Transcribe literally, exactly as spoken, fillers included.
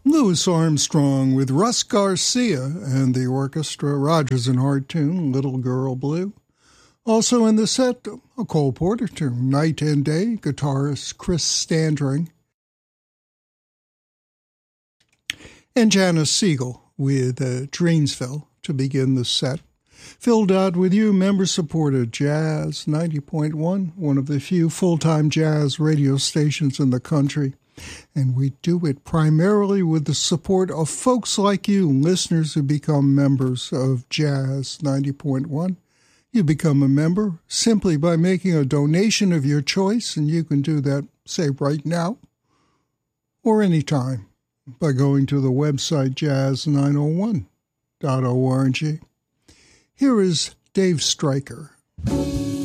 Louis Armstrong with Russ Garcia and the orchestra, Rodgers and Hart tune, Little Girl Blue. Also in the set, a Cole Porter tune, Night and Day, guitarist Chris Standring. And Janice Siegel with uh, Dreamsville to begin the set. Phil Dodd with you, member-supported Jazz ninety point one, one of the few full-time jazz radio stations in the country. And we do it primarily with the support of folks like you, listeners who become members of Jazz ninety point one. You become a member simply by making a donation of your choice, and you can do that, say, right now or anytime by going to the website jazz nine oh one dot org. Here is Dave Stryker.